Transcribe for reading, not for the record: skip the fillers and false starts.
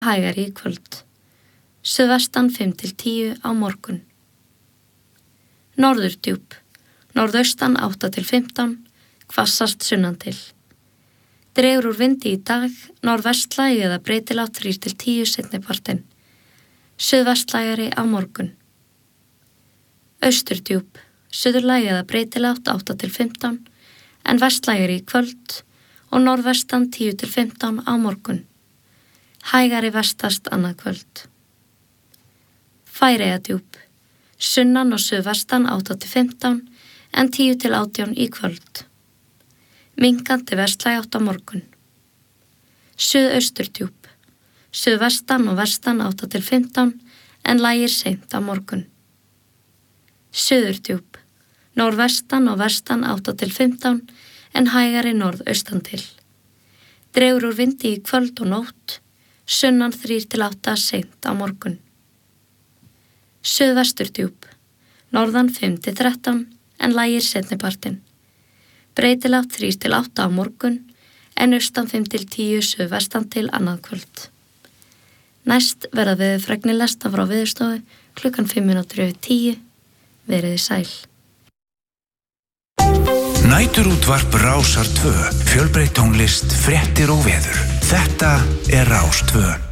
hægari í kvöld. Suðvestan 5-10 á morgun. Norðurdjúp. Norðaustan 8-15, hvassast sunnan til. Dregur úr vindi í dag, norðvestlægi eða breytilátt 3-10 seinnipartinn. Suðvestlægari á morgun. Austurdjúp. Suðurlægi eða breytilátt 8-15, en vestlægari í kvöld og norðvestan 10-15 á morgun. Hægari vestast annað kvöld. Færeyjadjúp. Sunnan og suðvestan 8-15, en 10-18 í kvöld. Minnkandi vestlægi átt á morgun. Suðausturdjúp. Suðvestan og vestan 8-15, en lægir seint á morgun. Suðurdjúp. Norðvestan og vestan 8-15, en hægari norðaustan til. Dregur úr vindi í kvöld og nótt, sunnan 3-8 seint á morgun. Suðvesturdjúp. Norðan 5-13, en lægir seinnipartinn. Breytilátt 3-8 á morgun, en austan 5-10 suðvestan til annað kvöld. Næst verða veðurfregnir lesta frá Veðurstofu klukkan 5:10. Veriði sæl. Næturútvarp Rásar 2. Fjölbreytt tónlist, fréttir og veður. Þetta er Rás 2.